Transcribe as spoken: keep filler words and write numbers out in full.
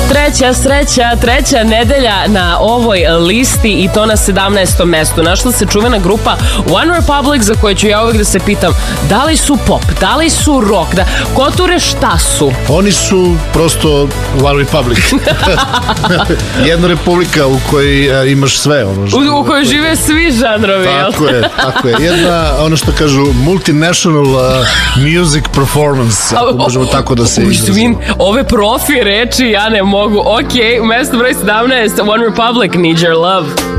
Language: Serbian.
Treća sreća, treća nedelja na ovoj listi i to na sedamnaestom mestu. Našla se čuvena grupa One Republic, za koju ću ja uvijek da se pitam da li su pop, da li su rock, da, koture šta su? Oni su prosto One Republic. Jedna republika u kojoj imaš sve. Ono što, u, u kojoj žive svi žanrovi. Tako je, tako je. Jedna, ono što kažu, multinational uh, music performance, ako možemo tako da se izrazimo. Ove profi reči ja ne mogu. Ok, u mesto broj sedamnaest, One Republic, Need Your Love.